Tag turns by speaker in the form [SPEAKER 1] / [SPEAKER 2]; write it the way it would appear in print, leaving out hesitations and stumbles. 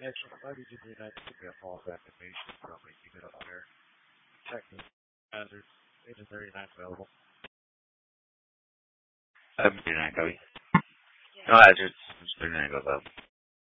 [SPEAKER 1] Actually, 523 to be a false activation from a unit up there. Check this. Hazard. Agent 39 available.
[SPEAKER 2] 39, copy. No hazards. 39 goes up.